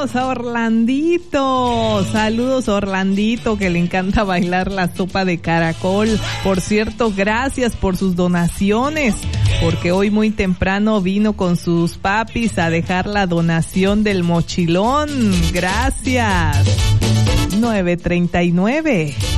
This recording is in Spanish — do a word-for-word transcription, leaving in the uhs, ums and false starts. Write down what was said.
Saludos a Orlandito, saludos a Orlandito que le encanta bailar la sopa de caracol. Por cierto, gracias por sus donaciones, porque hoy muy temprano vino con sus papis a dejar la donación del mochilón. Gracias. nueve treinta y nueve.